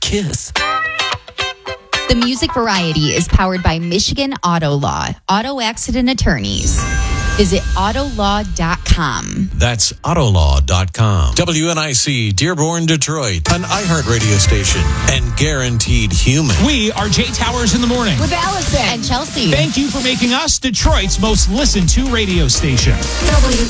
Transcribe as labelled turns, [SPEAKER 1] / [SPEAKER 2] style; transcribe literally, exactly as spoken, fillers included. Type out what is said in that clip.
[SPEAKER 1] kiss.
[SPEAKER 2] The Music Variety is powered by Michigan Auto Law, auto accident attorneys. Visit auto law dot com.
[SPEAKER 3] That's autolaw dot com. W N I C, Dearborn, Detroit, an iHeartRadio station and guaranteed human.
[SPEAKER 4] We are Jay Towers in the morning.
[SPEAKER 2] With Allison and Chelsea.
[SPEAKER 4] Thank you for making us Detroit's most listened to radio station.
[SPEAKER 2] W